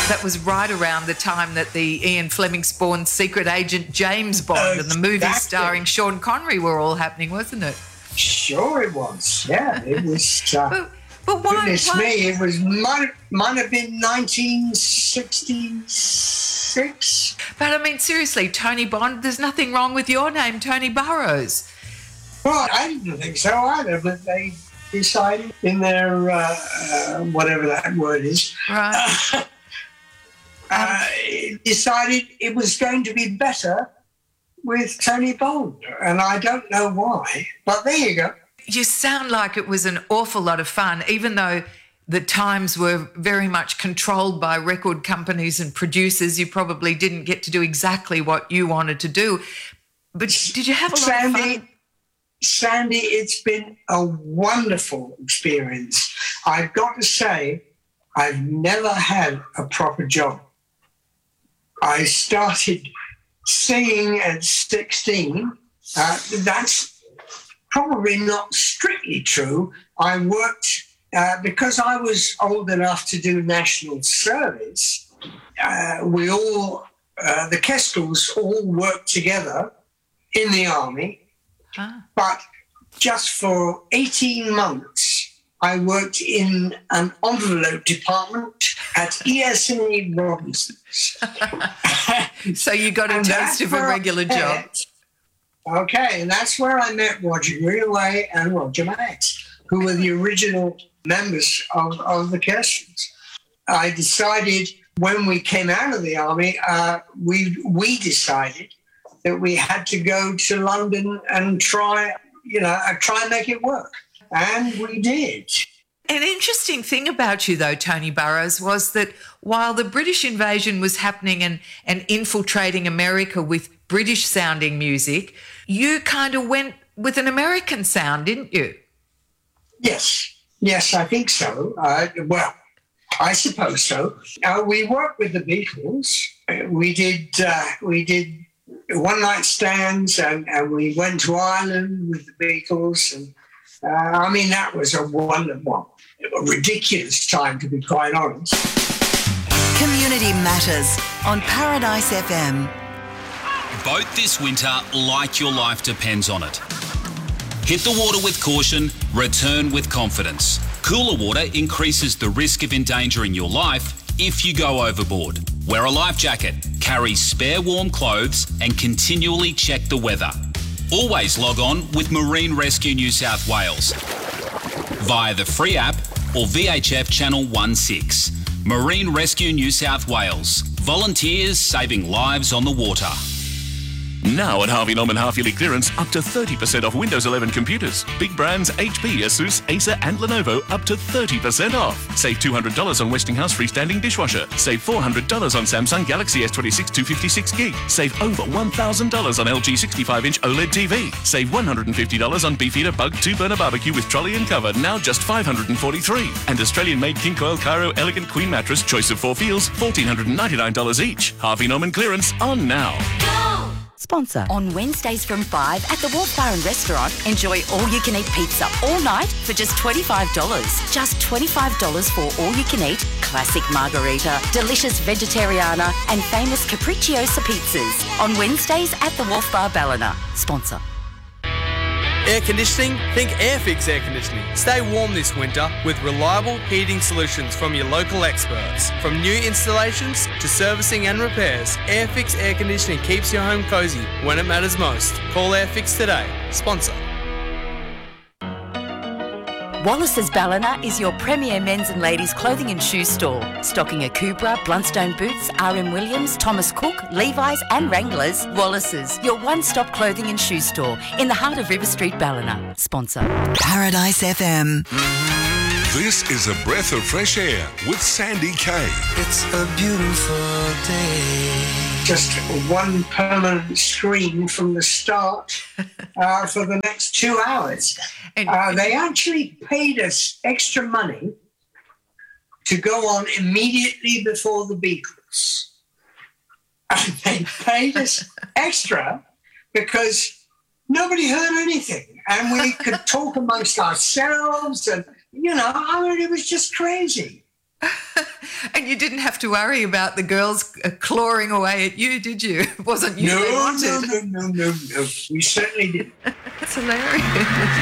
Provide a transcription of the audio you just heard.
that was right around the time that the Ian Fleming spawned Secret Agent James Bond and the movie starring Sean Connery were all happening, wasn't it? Sure it was. Yeah, it was. But why? Goodness me, it was might have been 1966. But I mean, seriously, Tony Bond, there's nothing wrong with your name, Tony Burrows. Well, I didn't think so either, but they decided in their, whatever that word is, Right. decided it was going to be better with Tony Bond. And I don't know why, but there you go. You sound like it was an awful lot of fun, even though the times were very much controlled by record companies and producers. You probably didn't get to do exactly what you wanted to do. But did you have a lot of fun? Sandy, it's been a wonderful experience. I've got to say, I've never had a proper job. I started singing at 16. That's probably not strictly true. I worked, because I was old enough to do national service, the Kestrels all worked together in the army. But just for 18 months, I worked in an envelope department at ESNE Robinson's. So you got a taste of a regular job. Okay, and that's where I met Roger Greenaway and Roger Max, who were the original members of the Kestrels. I decided when we came out of the army, we decided that we had to go to London and try and make it work. And we did. An interesting thing about you, though, Tony Burrows, was that while the British invasion was happening and infiltrating America with British-sounding music, you kind of went with an American sound, didn't you? Yes, I think so. Well, I suppose so. We worked with the Beatles. We did one-night stands, and we went to Ireland with the Beatles. And that was a ridiculous time, to be quite honest. Community Matters on Paradise FM. Boat this winter like your life depends on it. Hit the water with caution, return with confidence. Cooler water increases the risk of endangering your life if you go overboard. Wear a life jacket, carry spare warm clothes, and continually check the weather. Always log on with Marine Rescue New South Wales via the free app or VHF Channel 16. Marine Rescue New South Wales. Volunteers saving lives on the water. Now at Harvey Norman half-yearly clearance, up to 30% off Windows 11 computers. Big brands HP, Asus, Acer and Lenovo up to 30% off. Save $200 on Westinghouse freestanding dishwasher. Save $400 on Samsung Galaxy S26 256GB. Save over $1,000 on LG 65-inch OLED TV. Save $150 on Beefeater Bug 2-burner barbecue with trolley and cover, now just $543. And Australian-made King Coil Cairo Elegant Queen mattress, choice of 4 feels, $1,499 each. Harvey Norman clearance on now. Sponsor. On Wednesdays from 5 at the Wharf Bar and Restaurant, enjoy all-you-can-eat pizza all night for just $25. Just $25 for all-you-can-eat, classic margarita, delicious vegetariana and famous capricciosa pizzas. On Wednesdays at the Wharf Bar Ballina. Sponsor. Air conditioning? Think Airfix Air Conditioning. Stay warm this winter with reliable heating solutions from your local experts. From new installations to servicing and repairs, Airfix Air Conditioning keeps your home cosy when it matters most. Call Airfix today. Sponsor. Wallace's Ballina is your premier men's and ladies' clothing and shoe store. Stocking Akubra, Blundstone Boots, R.M. Williams, Thomas Cook, Levi's and Wranglers. Wallace's, your one-stop clothing and shoe store in the heart of River Street, Ballina. Sponsor. Paradise FM. This is a breath of fresh air with Sandy Kay. It's a beautiful day. Just one permanent screen from the start for the next 2 hours. They actually paid us extra money to go on immediately before the Beatles. And they paid us extra because nobody heard anything. And we could talk amongst ourselves and, it was just crazy. And you didn't have to worry about the girls clawing away at you, did you? It wasn't you they wanted. No. We certainly didn't. That's hilarious.